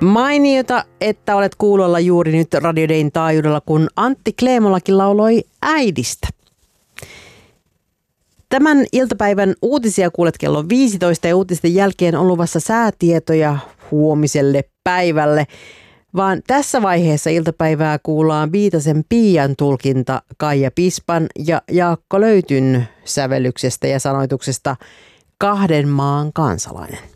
Mainiota, että olet kuulolla juuri nyt Radio Dayn taajuudella, kun Antti Kleemolakin lauloi äidistä. Tämän iltapäivän uutisia kuulet kello 15 ja uutisten jälkeen on luvassa säätietoja huomiselle päivälle. Vaan tässä vaiheessa iltapäivää kuullaan Viitasen Piian tulkinta Kaija Pispan ja Jaakko Löytyn sävellyksestä ja sanoituksesta Kahden maan kansalainen.